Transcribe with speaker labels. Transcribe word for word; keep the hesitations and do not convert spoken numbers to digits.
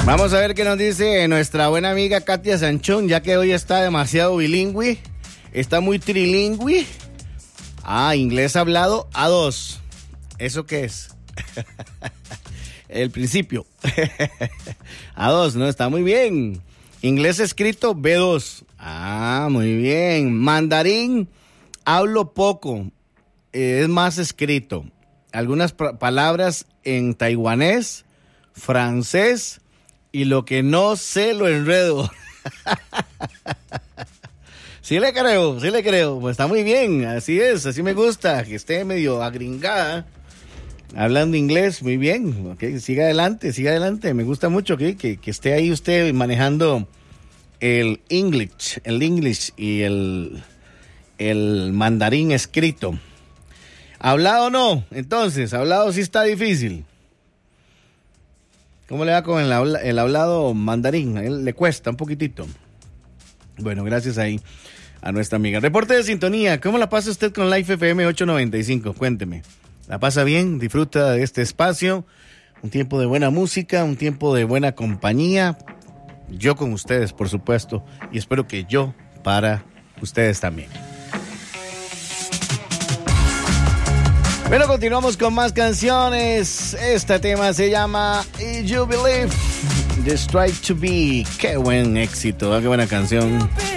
Speaker 1: Vamos a ver qué nos dice nuestra buena amiga Katia Sanchón, ya que hoy está demasiado bilingüe, está muy trilingüe. Ah, inglés hablado A dos. ¿Eso qué es? El principio. A dos, ¿no? Está muy bien. Inglés escrito B dos. Ah, muy bien. Mandarín, hablo poco. Eh, es más escrito. Algunas pr- palabras en taiwanés, francés, y lo que no sé lo enredo. Sí le creo, sí le creo. Pues está muy bien, así es, así me gusta, que esté medio agringada, hablando inglés, muy bien. Okay, siga adelante, siga adelante, me gusta mucho okay, que, que esté ahí usted manejando el English, el English y el, el mandarín escrito. ¿Hablado no? Entonces, hablado sí está difícil. ¿Cómo le va con el, habla, el hablado mandarín? A él le cuesta un poquitito. Bueno, gracias ahí a nuestra amiga. Reporte de sintonía. ¿Cómo la pasa usted con Life F M ochocientos noventa y cinco? Cuénteme. ¿La pasa bien? ¿Disfruta de este espacio? Un tiempo de buena música, un tiempo de buena compañía. Yo con ustedes, por supuesto. Y espero que yo para ustedes también. Bueno, continuamos con más canciones. Este tema se llama If You Believe, The Strike to Be. Qué buen éxito, qué buena canción.